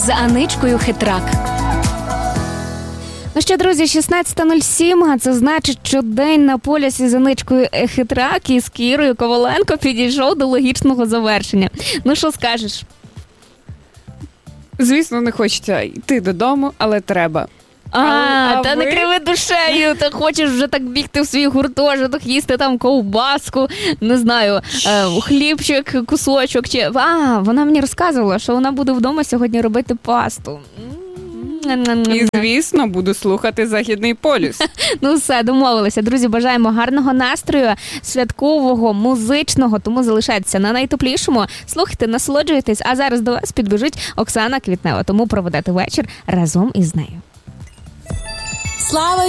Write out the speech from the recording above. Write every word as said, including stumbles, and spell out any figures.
з Аничкою Хитрак. Ну що, друзі, шістнадцята нуль сім, а це значить, що день на полюсі з Аничкою Хитрак і з Кірою Коваленко підійшов до логічного завершення. Ну що скажеш? Звісно, не хочеться йти додому, але треба. А, а та ви? не криви душею, та хочеш вже так бігти в свій гуртожиток, їсти там ковбаску, не знаю, е, хлібчик, кусочок. Чи... А, вона мені розказувала, що вона буде вдома сьогодні робити пасту. І, звісно, буду слухати «Західний полюс». Ну все, домовилися. Друзі, бажаємо гарного настрою, святкового, музичного, тому залишайтеся на найтеплішому. Слухайте, насолоджуйтесь, а зараз до вас підбіжить Оксана Квітнева, тому проведете вечір разом із нею. Слава